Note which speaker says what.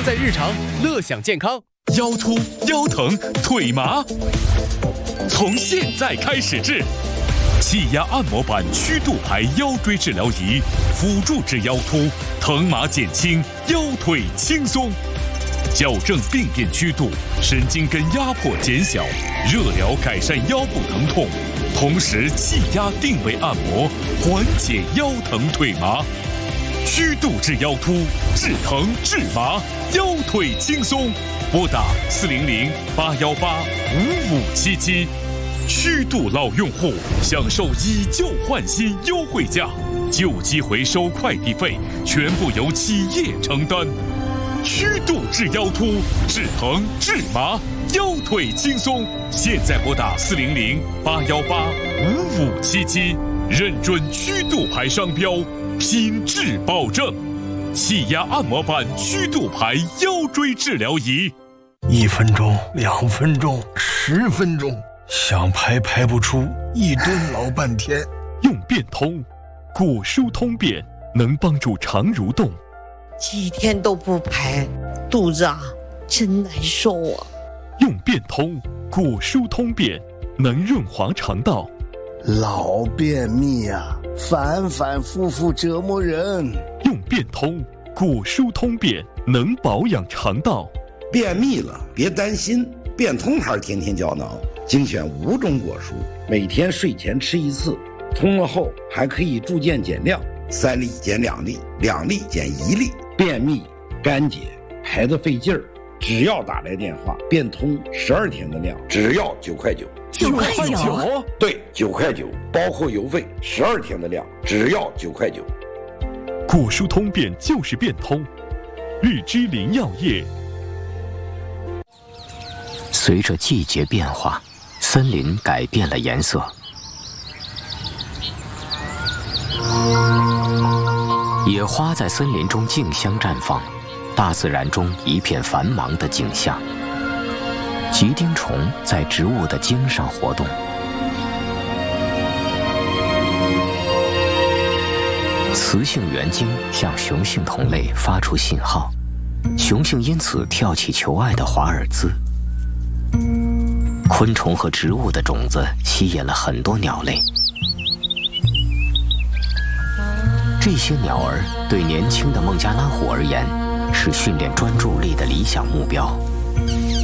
Speaker 1: 在日常，乐享健康。
Speaker 2: 腰突、腰疼、腿麻，从现在开始治。气压按摩板曲度牌腰椎治疗仪，辅助治腰突，疼麻减轻，腰腿轻松。矫正病变曲度，神经根压迫减小，热疗改善腰部疼痛，同时气压定位按摩，缓解腰疼腿麻。曲度治腰突，治疼治麻，腰腿轻松。拨打400-818-5577。曲度老用户享受以旧换新优惠价，旧机回收快递费全部由企业承担。曲度治腰突，治疼治麻，腰腿轻松。现在拨打400-818-5577，认准曲度牌商标，品质保证。气压按摩板曲度牌腰椎治疗仪
Speaker 3: ，1分钟、2分钟、10分钟，想排排不出，一蹲老半天。
Speaker 2: 用变通，果舒通便能帮助肠蠕动。
Speaker 4: 几天都不排，肚子真难受啊。
Speaker 2: 用变通，果舒通便能润滑肠道。
Speaker 3: 老便秘反反复复折磨人。
Speaker 2: 用变通，果舒通便能保养肠道。
Speaker 5: 便秘了别担心，变通牌天天胶囊精选5种果蔬，每天睡前吃1次，通了后还可以逐渐减量，3粒减2粒，2粒减1粒。便秘、干结、排得费劲儿，只要打来电话，变通12天的量，只要9块9。
Speaker 6: 9块9？
Speaker 5: 对，9块9，包括邮费，12天的量，只要9块9。
Speaker 2: 果舒通便就是变通，日之林药业。
Speaker 7: 随着季节变化，森林改变了颜色。野花在森林中竞相绽放，大自然中一片繁忙的景象。吉丁虫在植物的茎上活动。雌性园茎向雄性同类发出信号，雄性因此跳起求爱的华尔兹。昆虫和植物的种子吸引了很多鸟类。这些鸟儿对年轻的孟加拉虎而言，是训练专注力的理想目标。